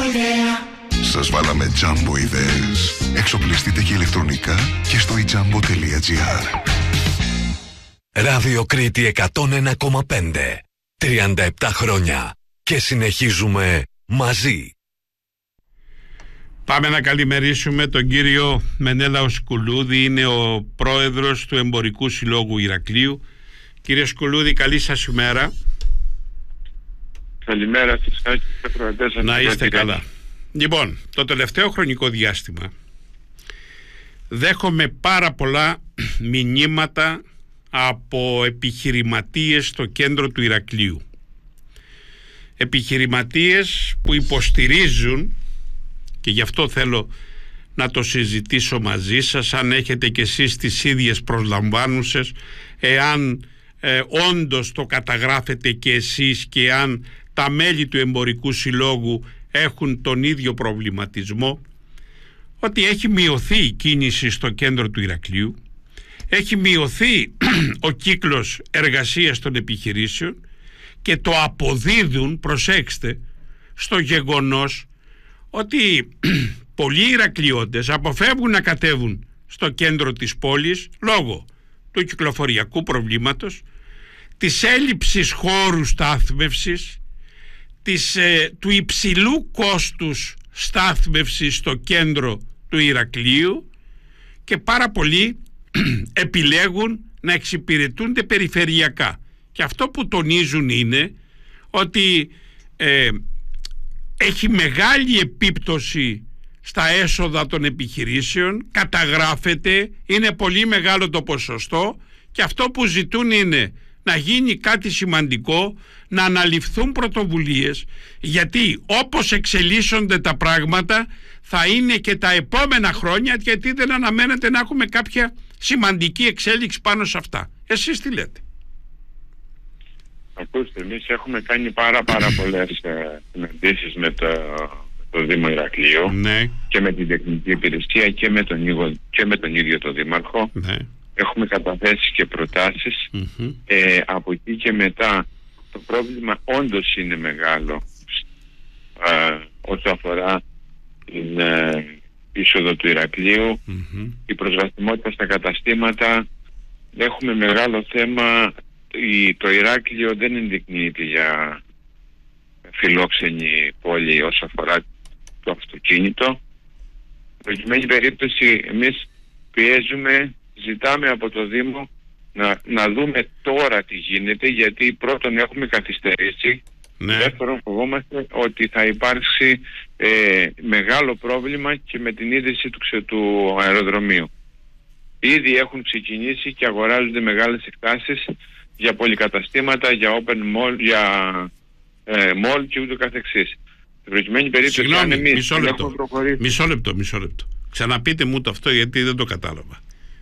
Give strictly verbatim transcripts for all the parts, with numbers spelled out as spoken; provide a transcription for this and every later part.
ιδέα. Σας βάλαμε τζάμπο ιδέες. Εξοπλιστείτε και ηλεκτρονικά και στο ιτζάμπο τελεία τζι άρ. Ράδιο Κρήτη εκατόν ένα κόμμα πέντε. τριάντα επτά χρόνια. Και συνεχίζουμε μαζί. Πάμε να καλημερίσουμε τον κύριο Μενέλαο Σκουλούδη. Είναι ο πρόεδρος του Εμπορικού Συλλόγου Ηρακλείου. Κύριε Σκουλούδη, καλή σας ημέρα. Καλημέρα σας. Να είστε καλά. Λοιπόν, το τελευταίο χρονικό διάστημα δέχομαι πάρα πολλά μηνύματα από επιχειρηματίες στο κέντρο του Ηρακλείου. Επιχειρηματίες που υποστηρίζουν, και γι' αυτό θέλω να το συζητήσω μαζί σας, αν έχετε και εσείς τις ίδιες προσλαμβάνουσες, εάν ε, όντως το καταγράφετε και εσείς και αν τα μέλη του Εμπορικού Συλλόγου έχουν τον ίδιο προβληματισμό, ότι έχει μειωθεί η κίνηση στο κέντρο του Ηρακλείου, έχει μειωθεί ο κύκλος εργασίας των επιχειρήσεων και το αποδίδουν, προσέξτε, στο γεγονός ότι πολλοί Ηρακλειώτες αποφεύγουν να κατέβουν στο κέντρο της πόλης λόγω του κυκλοφοριακού προβλήματος, της έλλειψης χώρου στάθμευσης, της, ε, του υψηλού κόστους στάθμευσης στο κέντρο του Ηρακλείου, και πάρα πολλοί επιλέγουν να εξυπηρετούνται περιφερειακά. Και αυτό που τονίζουν είναι ότι ε, έχει μεγάλη επίπτωση στα έσοδα των επιχειρήσεων, καταγράφεται, είναι πολύ μεγάλο το ποσοστό, και αυτό που ζητούν είναι να γίνει κάτι σημαντικό, να αναλυφθούν πρωτοβουλίες, γιατί όπως εξελίσσονται τα πράγματα θα είναι και τα επόμενα χρόνια, γιατί δεν αναμένεται να έχουμε κάποια σημαντική εξέλιξη πάνω σε αυτά. Εσείς τι λέτε? Ακούστε, εμείς έχουμε κάνει πάρα πάρα πολλές ε, συναντήσεις με το, το Δήμο Ηρακλείου, ναι, και με την τεχνική υπηρεσία και με τον, ίδιο, και με τον ίδιο το Δήμαρχο. Ναι. Έχουμε καταθέσει και προτάσεις. Mm-hmm. Ε, από εκεί και μετά το πρόβλημα όντως είναι μεγάλο ε, όσο αφορά την ε, είσοδο του Ηρακλείου, mm-hmm. η προσβασιμότητα στα καταστήματα. Έχουμε μεγάλο θέμα. Η, το Ηράκλειο δεν ενδεικνύεται για φιλόξενη πόλη όσο αφορά το αυτοκίνητο. Προκειμένη περίπτωση εμείς πιέζουμε, ζητάμε από το Δήμο να, να δούμε τώρα τι γίνεται, γιατί πρώτον έχουμε καθυστερήσει, ναι. Δεύτερον φοβόμαστε ότι θα υπάρξει ε, μεγάλο πρόβλημα και με την ίδρυση του, του αεροδρομίου. Ήδη έχουν ξεκινήσει και αγοράζονται μεγάλες εκτάσεις για πολυκαταστήματα, για open mall, για ε, mall και ούτω καθεξής. Προκειμένη περίπτωση, συγγνώμη, εμείς μισό λεπτό, μισό λεπτό, μισό λεπτό. Ξαναπείτε μου το αυτό, γιατί δεν το κατάλαβα.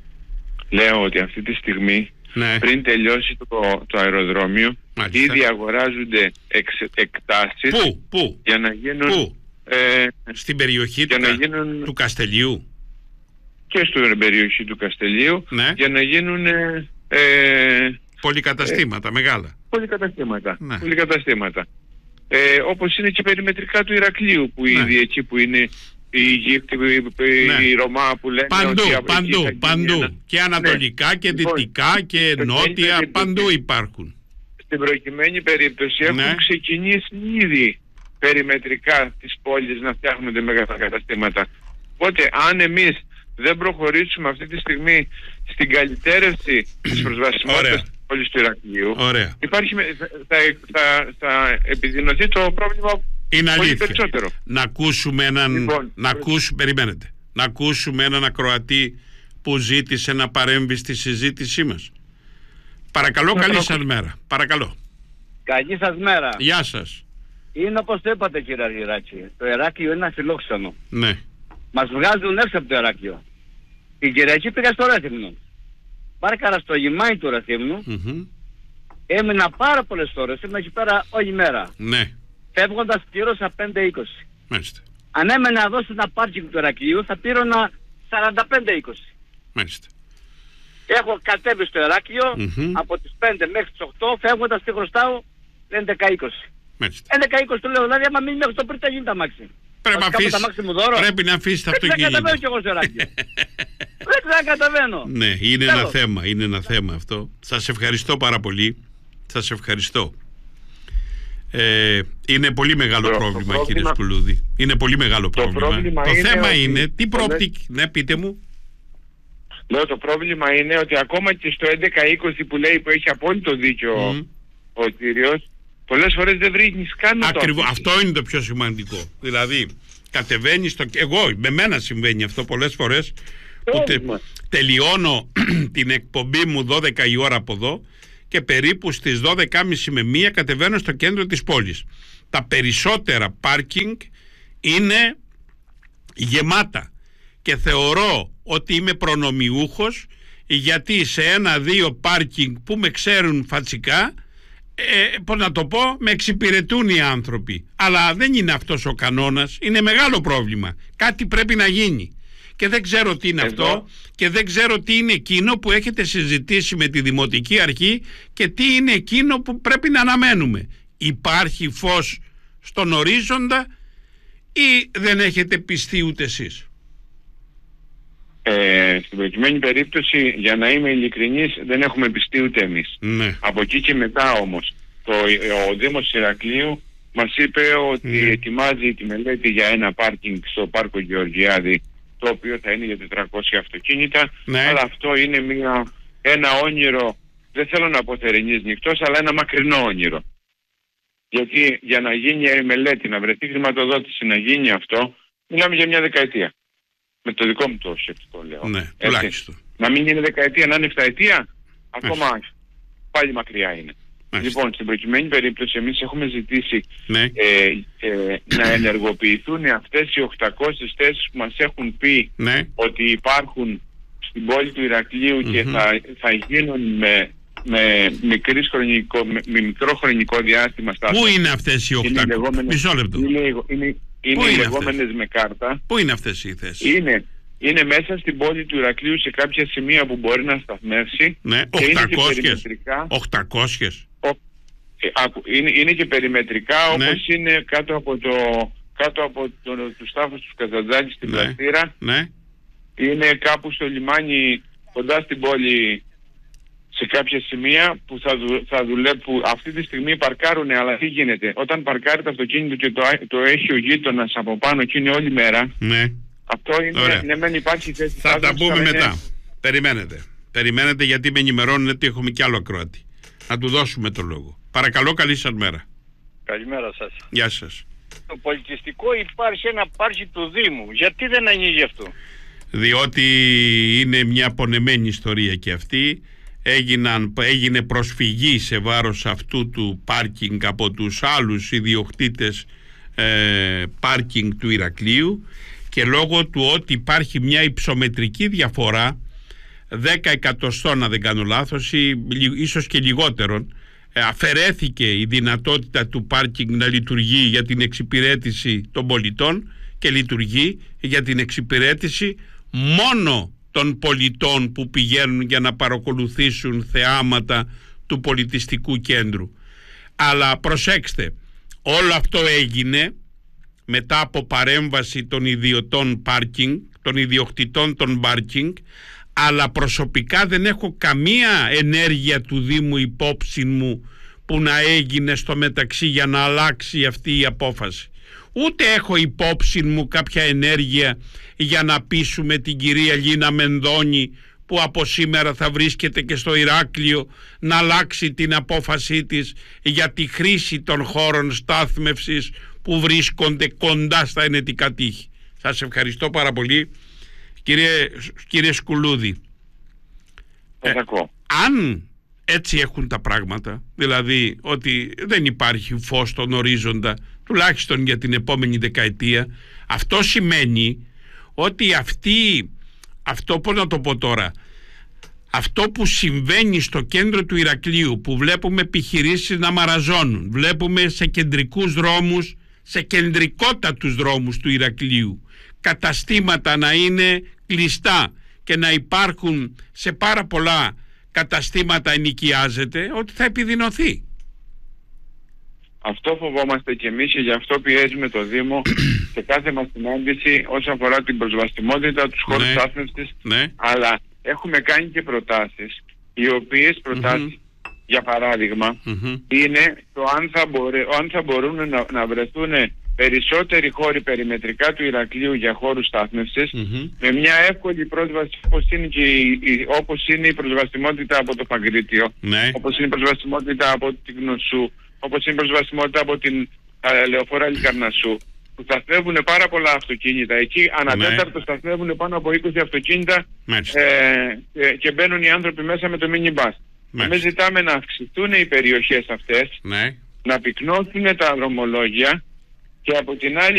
Λέω ότι αυτή τη στιγμή, ναι, πριν τελειώσει το, το αεροδρόμιο, μάλιστα, ήδη αγοράζονται εξ, εκτάσεις. Πού, πού, για να γίνουν... Πού? Ε, στην περιοχή του, κα, γίνουν, του Καστελιού. Και στην περιοχή του Καστελιού, ναι, για να γίνουν... Ε, ε, πολυκαταστήματα, ε, μεγάλα. Πολυκαταστήματα, ναι. πολυκαταστήματα. Ε, όπως είναι και περιμετρικά του Ηρακλείου, που, ναι, ήδη εκεί που είναι η Αιγύπτη, ναι, η Ρωμά που λένε... Παντού, ότι παντού, παντού. Ένα... Και ανατολικά, ναι, και δυτικά, λοιπόν, και νότια, περίπτωση, παντού υπάρχουν. Στην προκειμένη περίπτωση, ναι, έχουν ξεκινήσει ήδη περιμετρικά της πόλης να φτιάχνονται μεγάλα καταστήματα. Οπότε αν εμείς δεν προχωρήσουμε αυτή τη στιγμή στην καλυτέρευση της προσβασιμότητας της πόλης του Ηρακλείου, υπάρχει, θα, θα, θα επιδεινωθεί το πρόβλημα. Είναι πολύ αλήθεια. Περισσότερο. Να ακούσουμε έναν, λοιπόν, να ακούσουμε, περιμένετε, να ακούσουμε έναν ακροατή που ζήτησε να παρέμβει στη συζήτησή μας. Παρακαλώ, καλή προ... σας μέρα. Παρακαλώ. Καλή σας μέρα. Γεια σας. Είναι όπως το είπατε, κύριε Αργυράκη. Το Ηράκλειο είναι αφιλόξενο. Ναι. Μας βγάζουν έξω από το Ηράκλειο. Την Κυριακή πήγα στο Ρέθυμνο. Πάρκαρα στο λιμάνι του Ρεθύμνου. Mm-hmm. Έμεινα πάρα πολλές ώρες. Ήμουν εκεί πέρα όλη μέρα. Ναι. Φεύγοντας πλήρωσα πέντε είκοσι. Μάλιστα. Αν έμενα εδώ σε ένα πάρκινγκ του Ηρακλείου θα πλήρωνα σαράντα πέντε είκοσι. Μάλιστα. Έχω κατέβει στο Ηράκλειο, mm-hmm, από τις πέντε μέχρι τις οκτώ, φεύγοντας τι χρωστάω έντεκα είκοσι. Μάλιστα. έντεκα είκοσι το λέω, δηλαδή άμα μείνει μέχρι το πριν τα γίνει τα μάξι. Πρέπει να αφήσεις, πρέπει να αφήσεις το αυτοκίνητο. Δεν καταλαβαίνω κι εγώ σε ράκιο. Δεν καταλαβαίνω. Ναι, είναι ένα θέμα, είναι ένα θέμα αυτό. Σας ευχαριστώ πάρα πολύ. Σας ευχαριστώ. Ε, είναι πολύ μεγάλο το, πρόβλημα, το πρόβλημα κύριε Σκουλούδη. Είναι πολύ μεγάλο το πρόβλημα. πρόβλημα το είναι θέμα ότι είναι, τι προοπτική... Ναι, πείτε μου. Λέω, το πρόβλημα είναι ότι ακόμα και στο έντεκα είκοσι που λέει, που έχει απόλυτο δίκιο mm. ο κύριος, πολλές φορές δεν βρίσκεις καν. Ακριβώς, αυτό είναι το πιο σημαντικό. Δηλαδή, κατεβαίνεις στο... Εγώ, με μένα συμβαίνει αυτό πολλές φορές, που τε... τελειώνω την εκπομπή μου δώδεκα η ώρα από εδώ και περίπου στις δώδεκα και μισή με μία κατεβαίνω στο κέντρο της πόλης. Τα περισσότερα πάρκινγκ είναι γεμάτα και θεωρώ ότι είμαι προνομιούχος, γιατί σε ένα-δύο πάρκινγκ που με ξέρουν φατσικά, ε, πώς να το πω, με εξυπηρετούν οι άνθρωποι. Αλλά δεν είναι αυτός ο κανόνας, είναι μεγάλο πρόβλημα. Κάτι πρέπει να γίνει. Και δεν ξέρω τι είναι Εδώ. αυτό και δεν ξέρω τι είναι εκείνο που έχετε συζητήσει με τη Δημοτική Αρχή και τι είναι εκείνο που πρέπει να αναμένουμε. Υπάρχει φως στον ορίζοντα ή δεν έχετε πιστεί ούτε εσείς? Ε, στην προκειμένη περίπτωση, για να είμαι ειλικρινής, δεν έχουμε πιστεί ούτε εμείς. Ναι. Από εκεί και μετά όμως, το, ο Δήμος Ηρακλείου μας είπε ότι ναι. ετοιμάζει τη μελέτη για ένα πάρκινγκ στο Πάρκο Γεωργιάδη, το οποίο θα είναι για τετρακόσια αυτοκίνητα, ναι. αλλά αυτό είναι μια, ένα όνειρο, δεν θέλω να πω θερινής νυχτός, αλλά ένα μακρινό όνειρο. Γιατί για να γίνει η μελέτη, να βρεθεί χρηματοδότηση, να γίνει αυτό, μιλάμε για μια δεκαετία. Με το δικό μου το σκεπτικό λέω. Ναι, τουλάχιστον. Να μην είναι δεκαετία, να είναι εφταετία, ακόμα Έχει. πάλι μακριά είναι. Έχει. Λοιπόν, στην προκειμένη περίπτωση εμείς έχουμε ζητήσει ναι. ε, ε, να ενεργοποιηθούν αυτές οι οκτακόσιες θέσεις που μας έχουν πει ναι. ότι υπάρχουν στην πόλη του Ηρακλείου mm-hmm. και θα, θα γίνουν με, με, μικρής χρονικό, με, με μικρό χρονικό διάστημα. Στα Πού είναι αυτές οι οκτακόσιες? Μισό λεπτό. Είναι, είναι, είναι οι λεγόμενες με κάρτα. Πού είναι αυτές οι θέσεις? Είναι, είναι μέσα στην πόλη του Ηρακλείου σε κάποια σημεία που μπορεί να σταθμεύσει. Ναι, και οκτακόσιες. Είναι και οκτακόσιες. Είναι, είναι και περιμετρικά, όπως ναι. είναι κάτω από, το, κάτω από το, τους τάφους του Καζαντζάκη στην ναι. Πλαστήρα. Ναι. Είναι κάπου στο λιμάνι κοντά στην πόλη σε κάποια σημεία που θα, δου, θα δουλεύουν. Αυτή τη στιγμή παρκάρουνε, αλλά τι γίνεται? Όταν παρκάρει το αυτοκίνητο και το, το έχει ο γείτονας από πάνω και είναι όλη μέρα, ναι. αυτό είναι, ναι μεν υπάρχει θέση. Θα τα πούμε είναι... μετά. Περιμένετε. Περιμένετε, γιατί με ενημερώνουν ότι έχουμε κι άλλο ακροατή. Να του δώσουμε το λόγο. Παρακαλώ, καλή σας μέρα. Καλημέρα σας. Γεια σας. Το πολιτιστικό υπάρχει ένα πάρκι του Δήμου. Γιατί δεν ανοίγει αυτό? Διότι είναι μια πονεμένη ιστορία και αυτή. Έγιναν, έγινε προσφυγή σε βάρος αυτού του πάρκινγκ από τους άλλους ιδιοκτήτες ε, πάρκινγκ του Ηρακλείου, και λόγω του ότι υπάρχει μια υψομετρική διαφορά δέκα εκατοστών, αν δεν κάνω λάθος, ή ίσως και λιγότερον, αφαιρέθηκε η δυνατότητα του πάρκινγκ να λειτουργεί για την εξυπηρέτηση των πολιτών και λειτουργεί για την εξυπηρέτηση μόνο των πολιτών που πηγαίνουν για να παρακολουθήσουν θεάματα του πολιτιστικού κέντρου. Αλλά προσέξτε, όλο αυτό έγινε μετά από παρέμβαση των ιδιωτών πάρκινγκ, των ιδιοκτητών των πάρκινγκ, αλλά προσωπικά δεν έχω καμία ενέργεια του Δήμου υπόψη μου που να έγινε στο μεταξύ για να αλλάξει αυτή η απόφαση. Ούτε έχω υπόψη μου κάποια ενέργεια για να πείσουμε την κυρία Λίνα Μενδώνη, που από σήμερα θα βρίσκεται και στο Ηράκλειο, να αλλάξει την απόφασή της για τη χρήση των χώρων στάθμευσης που βρίσκονται κοντά στα ενετικά τείχη. Σας ευχαριστώ πάρα πολύ. Κύριε, κύριε Σκουλούδη, ε, αν έτσι έχουν τα πράγματα, δηλαδή ότι δεν υπάρχει φως στον ορίζοντα τουλάχιστον για την επόμενη δεκαετία, αυτό σημαίνει ότι αυτή, αυτό πώς να το πω τώρα, αυτό που συμβαίνει στο κέντρο του Ηρακλείου, που βλέπουμε επιχειρήσεις να μαραζώνουν, βλέπουμε σε κεντρικούς δρόμους, σε κεντρικότατους δρόμους του Ηρακλείου, καταστήματα να είναι κλειστά και να υπάρχουν σε πάρα πολλά καταστήματα ενοικιάζεται, ότι θα επιδεινωθεί. Αυτό φοβόμαστε και εμείς και γι' αυτό πιέζουμε το Δήμο σε κάθε μας συνάντηση όσον αφορά την προσβασιμότητα, τους χώρους Ναι. στάθμευσης, Ναι. αλλά έχουμε κάνει και προτάσεις, οι οποίες προτάσεις, για παράδειγμα, Μμμ. είναι το αν θα, μπορέ, αν θα μπορούν να, να βρεθούν περισσότεροι χώροι περιμετρικά του Ηρακλείου για χώρους στάθμευσης, Μμμ. με μια εύκολη πρόσβαση όπως είναι, και η, η, όπως είναι η προσβασιμότητα από το Παγκρίτιο, Ναι. όπως είναι η προσβασιμότητα από την Γνωσού, όπως είναι η προσβασιμότητα από την α, Λεωφόρα Λικαρνασσού, που σταθμεύουν πάρα πολλά αυτοκίνητα. Εκεί ανατέταρτο Ναι. σταθμεύουν πάνω από είκοσι αυτοκίνητα Μάλιστα. ε, ε, και μπαίνουν οι άνθρωποι μέσα με το mini bus. Μάλιστα. Εμείς ζητάμε να αυξηθούν οι περιοχές αυτές, Ναι. να πυκνώσουν τα δρομολόγια και από την άλλη